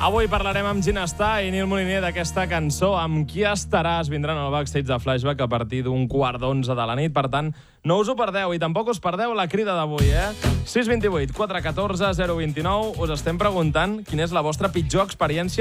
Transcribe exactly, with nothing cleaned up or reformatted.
Avui parlarem amb Ginestar i Nil Moliner d'aquesta cançó Amb qui estaràs. Vindran al backstage de Flashback a partir d'un quart d'onze de la nit. Per tant, no us ho perdeu i tampoc us perdeu la crida d'avui, eh? sis dos vuit, quatre un quatre, zero dos nou. Us estem preguntant quina és la vostra pitjor experiència